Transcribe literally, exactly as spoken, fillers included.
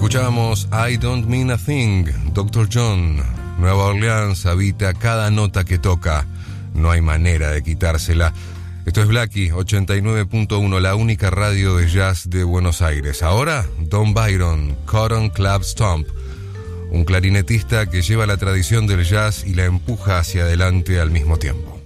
Escuchábamos I Don't Mean a Thing, doctor John. Nueva Orleans habita cada nota que toca, no hay manera de quitársela. Esto es Blackie ochenta y nueve punto uno, la única radio de jazz de Buenos Aires. Ahora, Don Byron, Cotton Club Stomp, un clarinetista que lleva la tradición del jazz y la empuja hacia adelante al mismo tiempo.